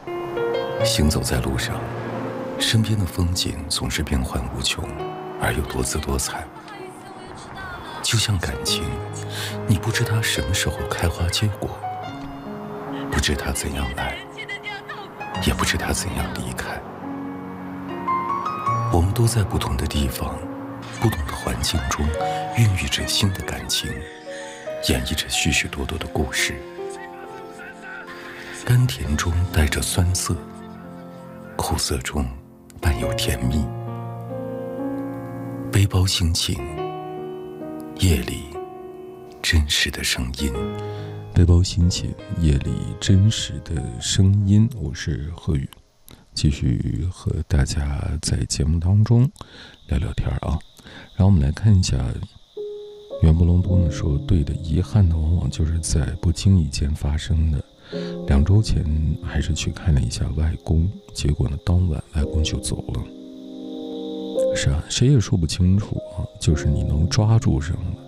行走在路上，身边的风景总是变幻无穷，而又多姿多彩。就像感情，你不知它什么时候开花结果，不知它怎样来，也不知它怎样离开。我们都在不同的地方，不同的环境中，孕育着新的感情，演绎着许许多多的故事。甘甜中带着酸涩，苦涩中伴有甜蜜。背包心情，夜里真实的声音。 背包心情，夜里真实的声音。我是贺宇，继续和大家在节目当中聊聊天啊。然后我们来看一下，袁不隆多呢说，对的，遗憾呢往往就是在不经意间发生的。2周前还是去看了一下外公，结果呢当晚外公就走了。是啊，谁也说不清楚啊，就是你能抓住什么，